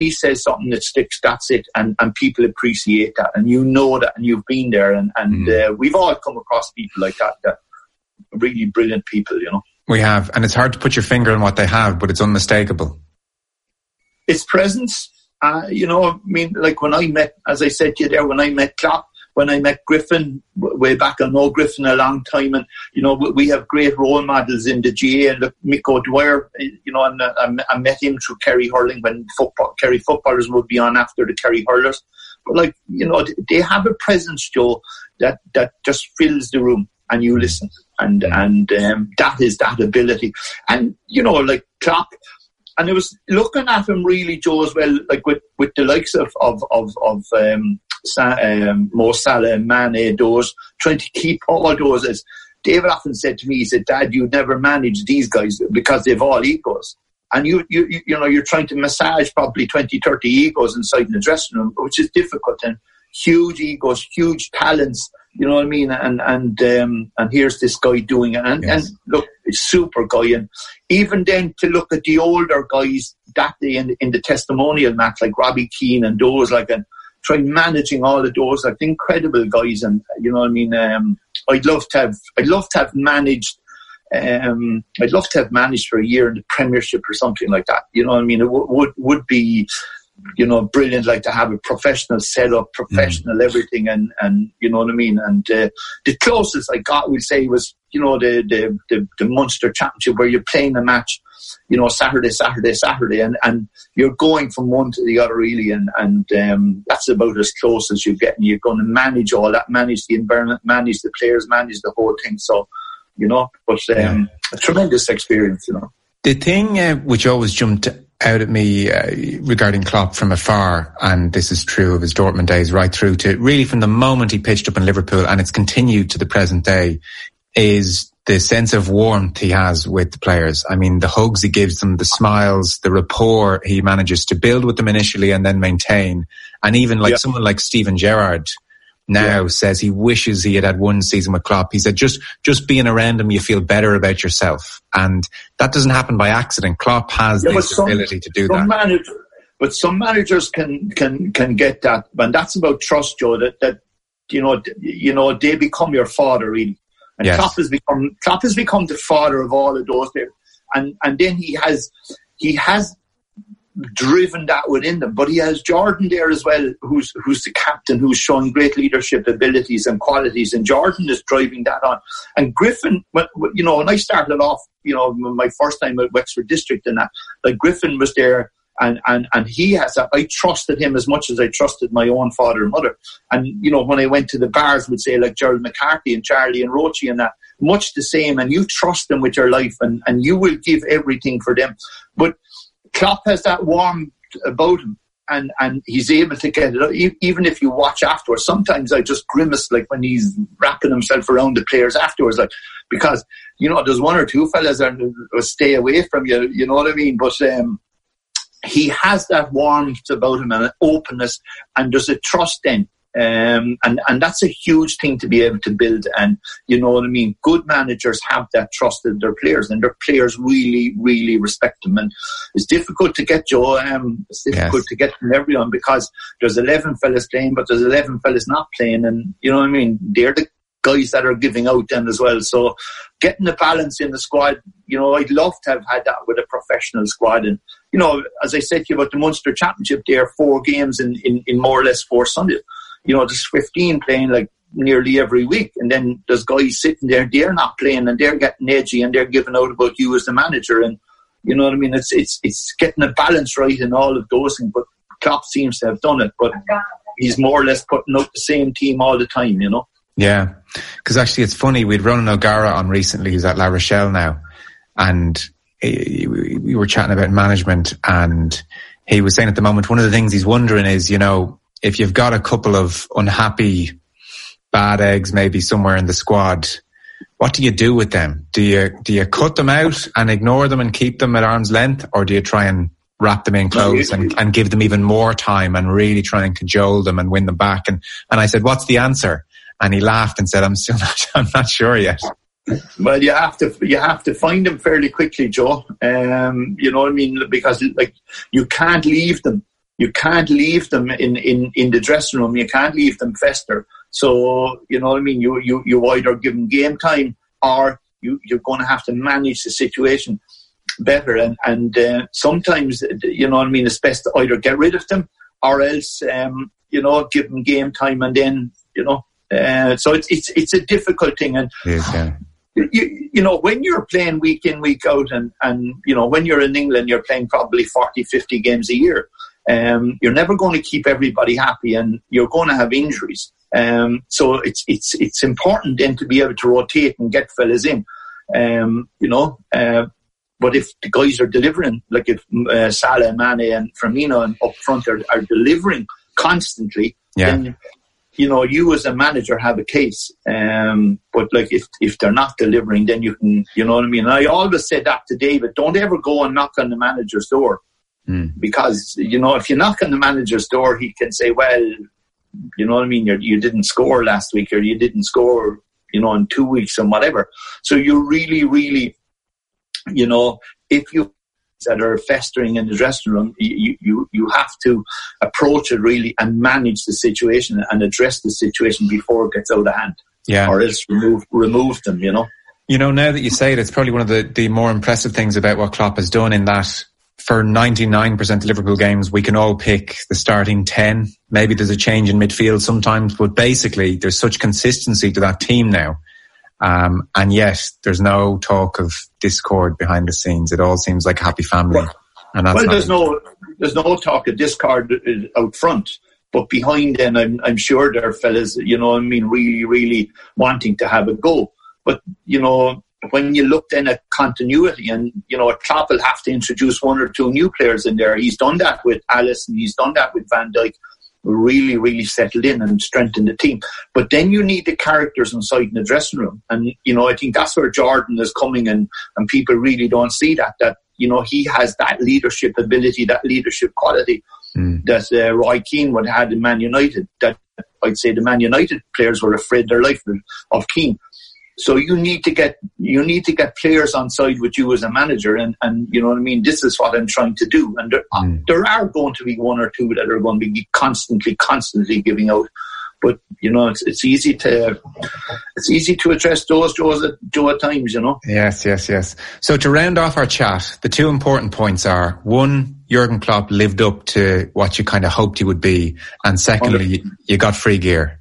he says something that sticks, that's it, and people appreciate that, and you know that, and you've been there, and we've all come across people like that are really brilliant people, you know. We have, and it's hard to put your finger on what they have, but it's unmistakable. It's presence. You know, I mean, like when I met, as I said to you there, when I met Klopp, when I met Griffin, way back, I know Griffin a long time, and, you know, we have great role models in the GA, and Mick O'Dwyer, you know, and I met him through Kerry Hurling when Kerry footballers would be on after the Kerry Hurlers. But, like, you know, they have a presence, Joe, that just fills the room, and you listen, and that is that ability. And, you know, like Klopp, and I was looking at him really, Joe, as well, like with the likes of Mo Salah and Mane, those, trying to keep all those. As David often said to me, he said, "Dad, you'd never manage these guys because they've all egos." And you know, you're trying to massage probably 20, 30 egos inside the dressing room, which is difficult. And huge egos, huge talents, you know what I mean? And here's this guy doing it. And, yes. And look, it's super guy. And even then to look at the older guys that day in the testimonial match, like Robbie Keane and those, like, and try managing all of those, like, incredible guys. And, you know what I mean? I'd love to have managed for a year in the Premiership or something like that. You know what I mean? It would be, you know, brilliant, like, to have a professional setup, professional everything, and you know what I mean. And the closest I got, we'd say, was, you know, the Munster Championship, where you're playing a match, you know, Saturday, and you're going from one to the other, really, and that's about as close as you get. And you're going to manage all that, manage the environment, manage the players, manage the whole thing. So, you know, but a tremendous experience, you know. The thing which always jumped out at me regarding Klopp from afar, and this is true of his Dortmund days right through to really from the moment he pitched up in Liverpool, and it's continued to the present day, is the sense of warmth he has with the players. I mean, the hugs he gives them, the smiles, the rapport he manages to build with them initially and then maintain. And even like someone like Steven Gerrard now says he wishes he had one season with Klopp. He said, just being around him, you feel better about yourself. And that doesn't happen by accident. Klopp has this ability to do that. But some managers can get that. And that's about trust, Joe, that you know, they become your father, really. And Klopp has become the father of all of those there. And then he has driven that within them, but he has Jordan there as well, who's the captain, who's showing great leadership abilities and qualities, and Jordan is driving that on. And Griffin, you know, when I started off, you know, my first time at Wexford District and that, like, Griffin was there, and he has that. I trusted him as much as I trusted my own father and mother. And, you know, when I went to the bars, would say, like, Gerald McCarthy and Charlie and Roche and that, much the same, and you trust them with your life, and you will give everything for them. But Klopp has that warmth about him, and he's able to get it out. Even if you watch afterwards, sometimes I just grimace, like, when he's wrapping himself around the players afterwards, like, because, you know, there's one or two fellas that will stay away from you, you know what I mean? But he has that warmth about him and an openness, and there's a trust then. And that's a huge thing to be able to build. And you know what I mean, good managers have that trust in their players, and their players really, really respect them. And it's difficult to get, Joe, it's difficult to get from everyone, because there's 11 fellas playing, but there's 11 fellas not playing, and you know what I mean, they're the guys that are giving out then as well. So getting the balance in the squad, you know, I'd love to have had that with a professional squad. And you know, as I said to you about the Munster Championship, there are 4 games in more or less 4 Sundays. You know, there's 15 playing, like, nearly every week. And then there's guys sitting there, they're not playing, and they're getting edgy, and they're giving out about you as the manager. And you know what I mean? It's getting a balance right in all of those things. But Klopp seems to have done it. But he's more or less putting out the same team all the time, you know? Yeah. Because actually it's funny, we had Ronan O'Gara on recently, who's at La Rochelle now. And we were chatting about management, and he was saying at the moment, one of the things he's wondering is, you know, if you've got a couple of unhappy bad eggs maybe somewhere in the squad, what do you do with them? Do you cut them out and ignore them and keep them at arm's length, or do you try and wrap them in clothes and give them even more time and really try and cajole them and win them back? And I said, what's the answer? And he laughed and said, I'm not sure yet. Well, you have to find them fairly quickly, Joe. You know what I mean? Because, like, you can't leave them. you can't leave them in the dressing room. You can't leave them fester. So, you know what I mean? You either give them game time, or you're going to have to manage the situation better. And sometimes, you know what I mean, it's best to either get rid of them or else, you know, give them game time, and then, you know, so it's a difficult thing. And you know, when you're playing week in, week out, and you know, when you're in England, you're playing probably 40, 50 games a year. You're never going to keep everybody happy, and you're going to have injuries. So it's important then to be able to rotate and get fellas in. You know, but if the guys are delivering, like if Salah, Mane and Firmino and up front are delivering constantly, then, you know, you as a manager have a case. But like if they're not delivering, then you can, you know what I mean? And I always said that to David, don't ever go and knock on the manager's door. Because, you know, if you knock on the manager's door, he can say, well, you know what I mean, you didn't score last week, or you didn't score, you know, in 2 weeks and whatever. So you really, really, you know, if you that are festering in the dressing room, you have to approach it really and manage the situation and address the situation before it gets out of hand. Or else remove them, you know. You know, now that you say it, it's probably one of the more impressive things about what Klopp has done, in that for 99% of Liverpool games, we can all pick the starting 10. Maybe there's a change in midfield sometimes, but basically there's such consistency to that team now. And yet there's no talk of discord behind the scenes. It all seems like a happy family. And that's there's no talk of discord out front, but behind then I'm sure there are fellas, you know, I mean, really, really wanting to have a go. But, you know, when you look then at continuity, and, you know, Klopp will have to introduce one or two new players in there. He's done that with Alisson, he's done that with Van Dijk, really, really settled in and strengthened the team. But then you need the characters inside in the dressing room. And, you know, I think that's where Jordan is coming, and people really don't see that, you know, he has that leadership ability, that leadership quality that Roy Keane would have had in Man United, that I'd say the Man United players were afraid their life of Keane. So you need to get players on side with you as a manager, and you know what I mean. This is what I'm trying to do, and there are going to be one or two that are going to be constantly giving out. But you know, it's easy to address those, Joe, at times. You know. Yes. So to round off our chat, the two important points are: one, Jurgen Klopp lived up to what you kind of hoped he would be, and secondly, you got free gear.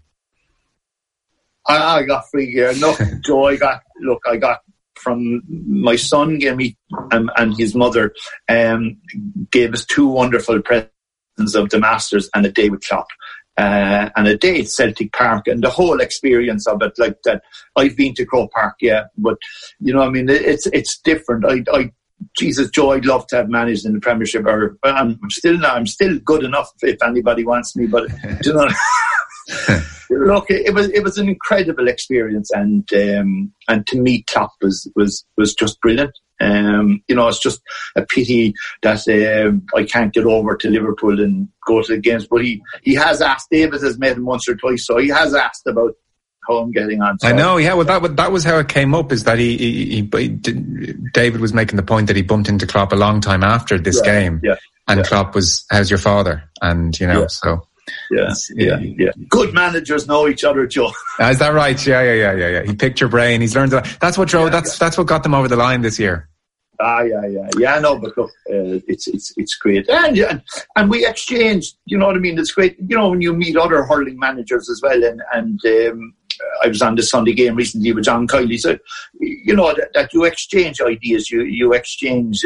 I got free gear. No, Joe, I got from my son, gave me, and his mother gave us two wonderful presents of the Masters and a day with Klopp. And a day at Celtic Park, and the whole experience of it, like that. I've been to Croke Park, but you know, I mean, it's different. Jesus, Joe, I'd love to have managed in the Premiership, or I'm still good enough if anybody wants me, but you know. Look, it was an incredible experience, and to meet Klopp was just brilliant. You know, it's just a pity that I can't get over to Liverpool and go to the games. But he has asked. David has met him once or twice, so he has asked about how I'm getting on. So I know, yeah. Well, that was how it came up. Is that David was making the point that he bumped into Klopp a long time after this game, and Klopp was, "How's your father?" And you know, so. Yeah. Good managers know each other, Joe. Is that right? Yeah. He picked your brain. He's learned that. That's what drove. That's what got them over the line this year. Yeah. No, but look, it's great, and we exchange. You know what I mean? It's great. You know, when you meet other hurling managers as well, and I was on the Sunday game recently with John Kiley. So you know that you exchange ideas, you exchange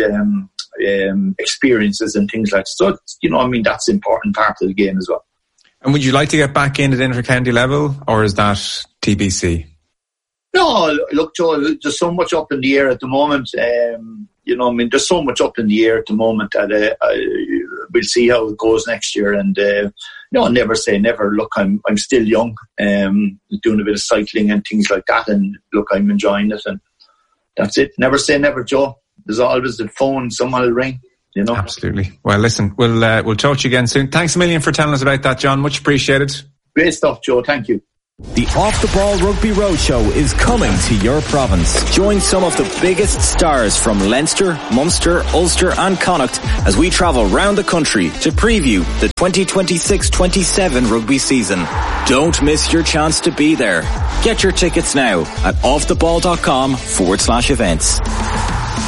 experiences and things like that. So you know, I mean, that's an important part of the game as well. And would you like to get back in at inter-county level, or is that TBC? No, look, Joe, there's so much up in the air at the moment. You know, I mean, there's so much up in the air at the moment that we'll see how it goes next year. And no, never say never. Look, I'm still young, doing a bit of cycling and things like that. And look, I'm enjoying it, and that's it. Never say never, Joe. There's always the phone. Someone will ring. You know? Absolutely. Well, listen, we'll talk to you again soon. Thanks a million for telling us about that, John. Much appreciated. Great stuff, Joe. Thank you. The Off the Ball Rugby Roadshow is coming to your province. Join some of the biggest stars from Leinster, Munster, Ulster and Connacht as we travel round the country to preview the 2026-27 rugby season. Don't miss your chance to be there. Get your tickets now at offtheball.com/events.